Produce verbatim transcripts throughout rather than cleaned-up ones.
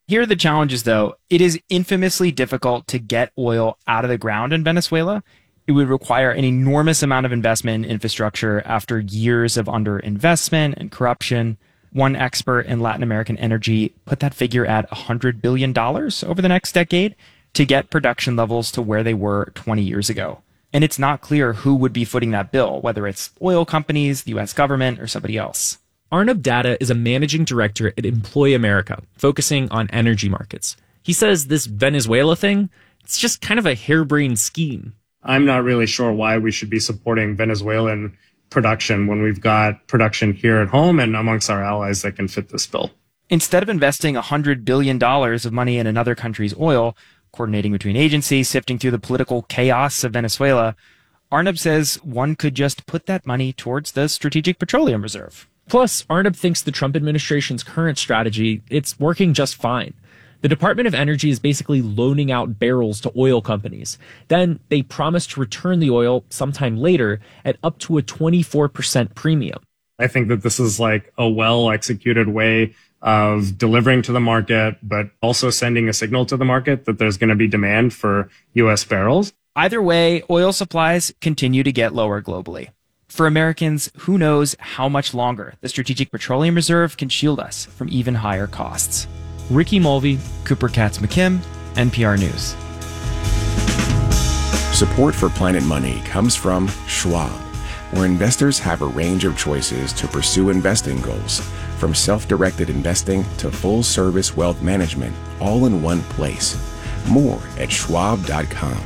Here are the challenges, though. It is infamously difficult to get oil out of the ground in Venezuela. It would require an enormous amount of investment in infrastructure after years of underinvestment and corruption. One expert in Latin American energy put that figure at one hundred billion dollars over the next decade to get production levels to where they were twenty years ago. And it's not clear who would be footing that bill, whether it's oil companies, the U S government, or somebody else. Arnab Datta is a managing director at Employ America, focusing on energy markets. He says this Venezuela thing, it's just kind of a harebrained scheme. I'm not really sure why we should be supporting Venezuelan production when we've got production here at home and amongst our allies that can fit this bill. Instead of investing one hundred billion dollars of money in another country's oil, coordinating between agencies, sifting through the political chaos of Venezuela, Arnab says one could just put that money towards the Strategic Petroleum Reserve. Plus, Arnab thinks the Trump administration's current strategy, it's working just fine. The Department of Energy is basically loaning out barrels to oil companies. Then they promise to return the oil sometime later at up to a twenty-four percent premium. I think that this is like a well-executed way of delivering to the market, but also sending a signal to the market that there's going to be demand for U S barrels. Either way, oil supplies continue to get lower globally. For Americans, who knows how much longer the Strategic Petroleum Reserve can shield us from even higher costs. Ricky Mulvey, Cooper Katz McKim, N P R News. Support for Planet Money comes from Schwab, where investors have a range of choices to pursue investing goals, from self-directed investing to full-service wealth management, all in one place. More at schwab dot com.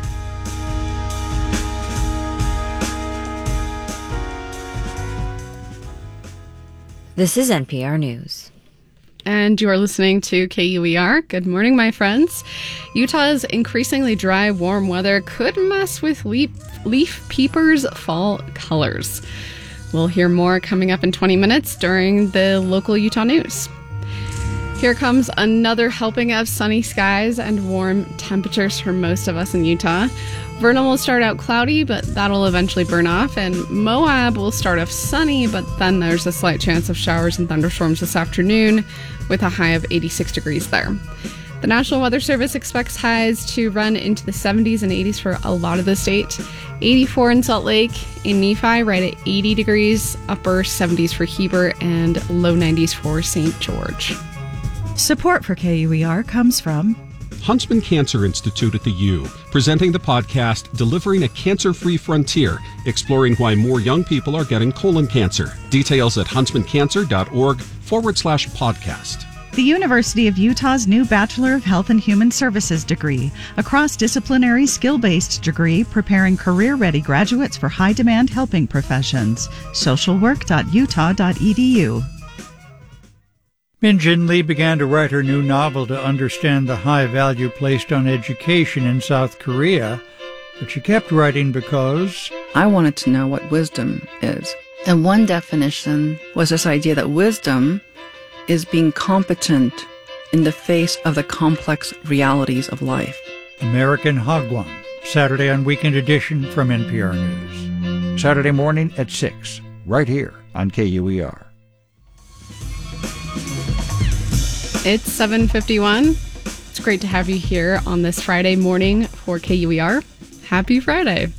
This is N P R News. And you are listening to K U E R. Good morning, my friends. Utah's increasingly dry, warm weather could mess with leaf, leaf peepers' fall colors. We'll hear more coming up in twenty minutes during the local Utah news. Here comes another helping of sunny skies and warm temperatures for most of us in Utah. Vernal will start out cloudy, but that'll eventually burn off, and Moab will start off sunny, but then there's a slight chance of showers and thunderstorms this afternoon with a high of eighty-six degrees there. The National Weather Service expects highs to run into the seventies and eighties for a lot of the state. eighty-four in Salt Lake, in Nephi right at eighty degrees, upper seventies for Heber, and low nineties for Saint George. Support for K U E R comes from Huntsman Cancer Institute at the U, presenting the podcast Delivering a Cancer-Free Frontier, exploring why more young people are getting colon cancer. Details at huntsmancancer.org forward slash podcast. the University of Utah's new Bachelor of Health and Human Services degree, a cross-disciplinary skill-based degree preparing career-ready graduates for high-demand helping professions. social work dot utah dot e d u. Min Jin Lee began to write her new novel to understand the high value placed on education in South Korea, but she kept writing because I wanted to know what wisdom is. And one definition was this idea that wisdom is being competent in the face of the complex realities of life. American Hagwon, Saturday on Weekend Edition from N P R News. Saturday morning at six, right here on K U E R. It's seven fifty-one. It's great to have you here on this Friday morning for K U E R. Happy Friday.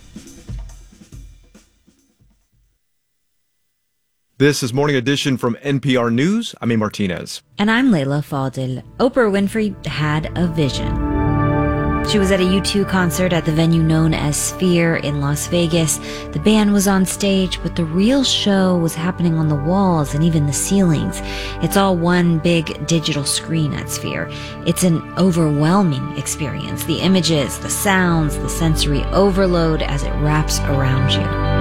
This is Morning Edition from N P R News. I'm A. Martinez. And I'm Layla Fadil. Oprah Winfrey had a vision. She was at a U two concert at the venue known as Sphere in Las Vegas. The band was on stage, but the real show was happening on the walls and even the ceilings. It's all one big digital screen at Sphere. It's an overwhelming experience. The images, the sounds, the sensory overload as it wraps around you.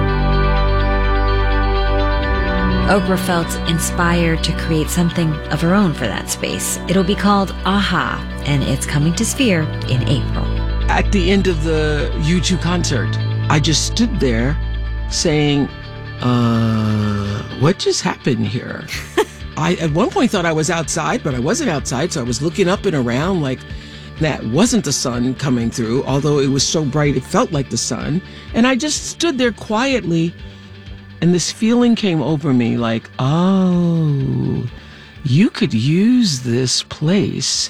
Oprah felt inspired to create something of her own for that space. It'll be called Aha, and it's coming to Sphere in April. At the end of the U two concert, I just stood there saying, uh, what just happened here? I at one point thought I was outside, but I wasn't outside, so I was looking up and around like that wasn't the sun coming through, although it was so bright it felt like the sun. And I just stood there quietly, and this feeling came over me like, oh, you could use this place